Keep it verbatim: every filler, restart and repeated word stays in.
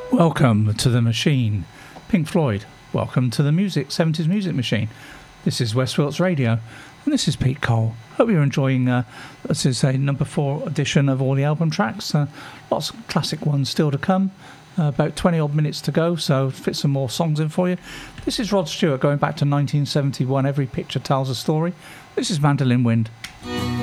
Welcome to the machine. Pink Floyd, welcome to the music, seventies music machine. This is West Wilts Radio, and this is Pete Cole. Hope you're enjoying, uh, this is a number four edition of all the album tracks. Uh, lots of classic ones still to come. Uh, about twenty odd minutes to go, so fit some more songs in for you. This is Rod Stewart going back to nineteen seventy-one. Every picture tells a story. This is Mandolin Wind.